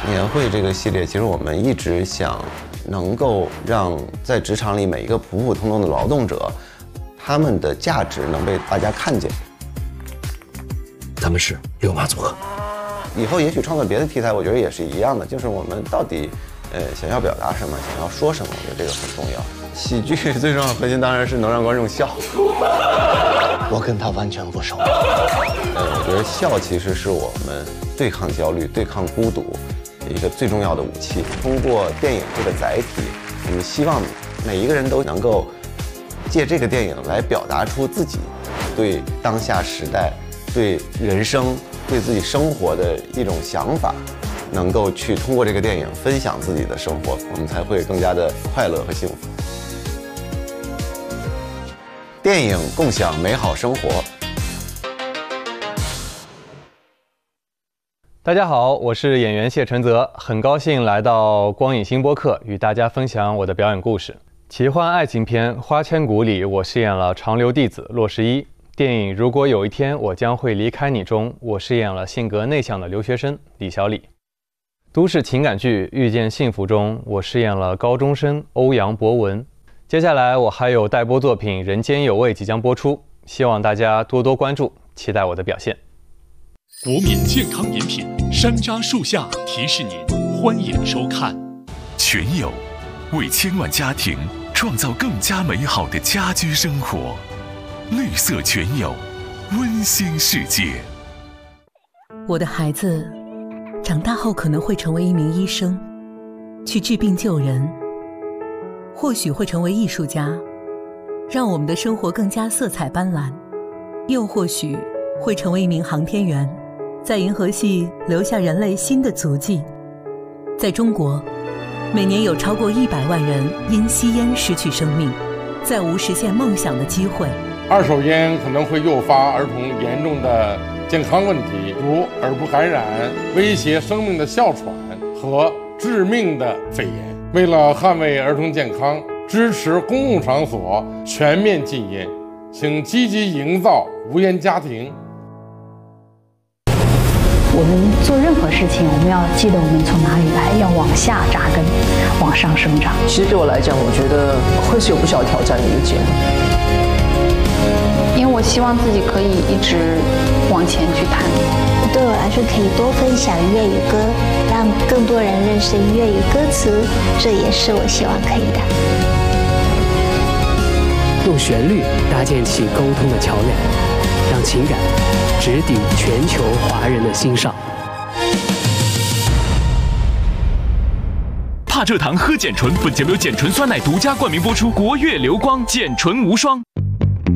年会这个系列，其实我们一直想能够让在职场里每一个普普通通的劳动者，他们的价值能被大家看见。 他们是六马组合。 以后也许创作别的题材，我觉得也是一样的，就是我们到底想要表达什么，想要说什么，我觉得这个很重要。喜剧最重要的核心当然是能让观众笑。 我跟他完全不熟。 我觉得笑其实是我们对抗焦虑、对抗孤独一个最重要的武器。通过电影这个载体，我们希望每一个人都能够借这个电影来表达出自己对当下时代、对人生、对自己生活的一种想法，能够去通过这个电影分享自己的生活，我们才会更加的快乐和幸福。电影共享美好生活。 大家好，我是演员谢承泽，很高兴来到光影新播客，与大家分享我的表演故事。奇幻爱情片《花千骨》里，我饰演了长留弟子骆十一。电影《如果有一天我将会离开你》中，我饰演了性格内向的留学生李小李。都市情感剧《遇见幸福》中，我饰演了高中生欧阳博文。接下来我还有待播作品《人间有味》即将播出，希望大家多多关注，期待我的表现。 国民健康饮品山楂树下提示您欢迎收看。 全友为千万家庭创造更加美好的家居生活，绿色全友，温馨世界。 我的孩子长大后可能会成为一名医生，去治病救人，或许会成为艺术家，让我们的生活更加色彩斑斓，又或许会成为一名航天员，在银河系留下人类新的足迹。在中国，每年有超过100万人因吸烟失去生命，再无实现梦想的机会。 二手烟可能会诱发儿童严重的健康问题，如耳部感染、威胁生命的哮喘和致命的肺炎。为了捍卫儿童健康，支持公共场所全面禁烟，请积极营造无烟家庭。 我们做任何事情，我们要记得我们从哪里来，要往下扎根，往上生长。 其实对我来讲，我觉得会是有不小挑战的一个节目， 因为我希望自己可以一直往前去探。 对我来说，可以多分享粤语歌，让更多人认识粤语歌词，这也是我希望可以的。 用旋律搭建起沟通的桥梁，让情感直抵全球华人的心上。 怕蔗糖喝碱醇，本节目由碱醇酸奶独家冠名播出，国粤流光碱醇无双。